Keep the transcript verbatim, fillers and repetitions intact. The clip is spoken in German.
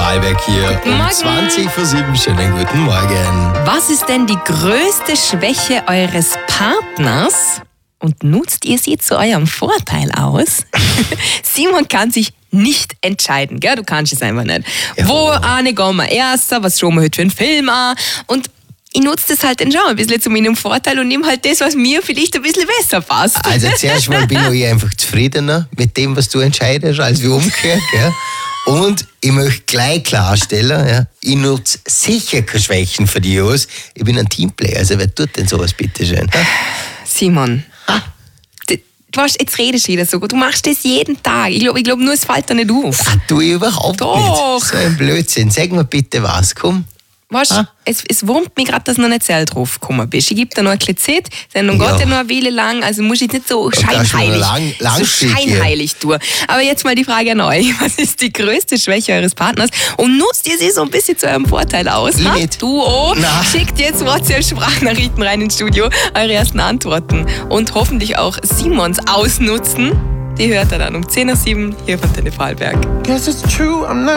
Vorarlberg hier. Guten Um Morgen. zwanzig vor sieben. Schönen guten Morgen. Was ist denn die größte Schwäche eures Partners und nutzt ihr sie zu eurem Vorteil aus? Simon kann sich nicht entscheiden, gell? Du kannst es einfach nicht. Ja. Wo eine gehen wir erster, was schauen wir heute für einen Film an? Und ich nutze das halt dann schon ein bisschen zu meinem Vorteil und nehme halt das, was mir vielleicht ein bisschen besser passt. Also zuerst mal bin ich einfach zufriedener mit dem, was du entscheidest, als wie umgekehrt. Gell? Und ich möchte gleich klarstellen, ja, ich nutze sicher keine Schwächen für dich aus. Ich bin ein Teamplayer, also wer tut denn sowas, bitteschön? Ja? Simon, du, du hast, jetzt redest du wieder so gut. Du machst das jeden Tag. Ich glaube, ich glaub, nur es fällt dir nicht auf. Ah, tu ich überhaupt Doch. nicht. So ein Blödsinn. Sag mir bitte was, komm. Weißt, Ah. es, es wurmt mich gerade, dass du noch nicht selber drauf gekommen bist. Ich gebe dir noch ein bisschen Zeit, die Sendung Ja. geht ja noch eine Weile lang, also musst du jetzt nicht so kannst du noch scheinheilig, lang- so langfristig, scheinheilig tun. Aber jetzt mal die Frage an euch. Was ist die größte Schwäche eures Partners? Und nutzt ihr sie so ein bisschen zu eurem Vorteil aus? Ich ha? nicht. Du auch. Na. Schickt jetzt WhatsApp-Sprachnachrichten rein ins Studio, eure ersten Antworten. Und hoffentlich auch Simons ausnutzen. Die hört er dann um zehn Uhr sieben hier von Tenne Vorarlberg. Guess it's true, I'm not